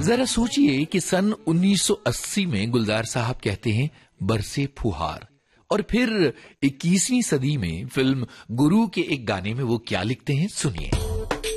जरा सोचिए कि सन 1980 में गुलजार साहब कहते हैं बरसे फुहार, और फिर 21वीं सदी में फिल्म गुरु के एक गाने में वो क्या लिखते हैं, सुनिए।